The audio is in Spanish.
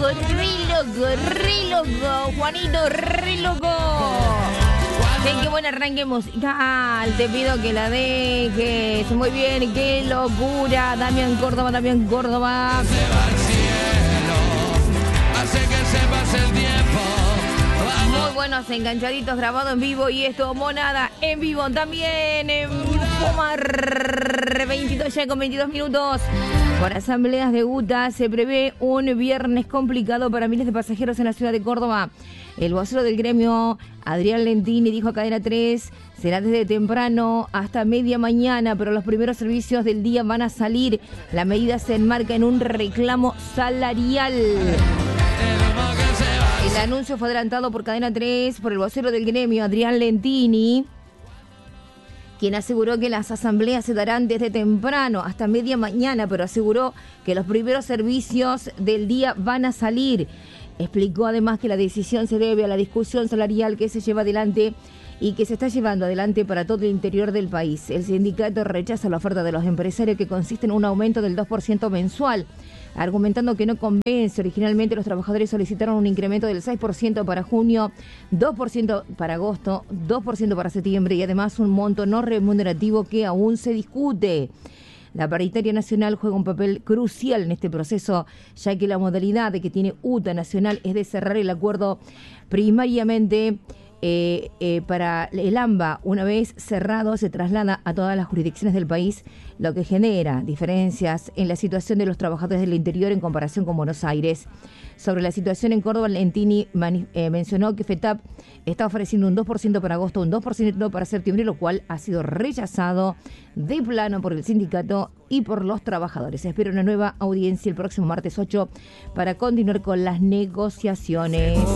re loco, Juanito, re loco. Qué buen arranque musical, te pido que la dejes, muy bien, qué locura, Damián Córdoba. Muy buenos enganchaditos grabados en vivo y esto, Monada en vivo también en Pomar 22 ya con 22 minutos. Por asambleas de UTA se prevé un viernes complicado para miles de pasajeros en la ciudad de Córdoba. El vocero del gremio, Adrián Lentini, dijo a Cadena 3, será desde temprano hasta media mañana, pero los primeros servicios del día van a salir. La medida se enmarca en un reclamo salarial. El anuncio fue adelantado por Cadena 3 por el vocero del gremio, Adrián Lentini, quien aseguró que las asambleas se darán desde temprano hasta media mañana, pero aseguró que los primeros servicios del día van a salir. Explicó además que la decisión se debe a la discusión salarial que se lleva adelante y que se está llevando adelante para todo el interior del país. El sindicato rechaza la oferta de los empresarios, que consiste en un aumento del 2% mensual, argumentando que no convence. Originalmente los trabajadores solicitaron un incremento del 6% para junio, 2% para agosto, 2% para septiembre y además un monto no remunerativo que aún se discute. La paritaria nacional juega un papel crucial en este proceso, ya que la modalidad que tiene UTA Nacional es de cerrar el acuerdo primariamente para el AMBA. Una vez cerrado, se traslada a todas las jurisdicciones del país, lo que genera diferencias en la situación de los trabajadores del interior en comparación con Buenos Aires. Sobre la situación en Córdoba, Lentini mencionó que FETAP está ofreciendo un 2% para agosto, un 2% para septiembre, lo cual ha sido rechazado de plano por el sindicato y por los trabajadores. Espero una nueva audiencia el próximo martes 8 para continuar con las negociaciones.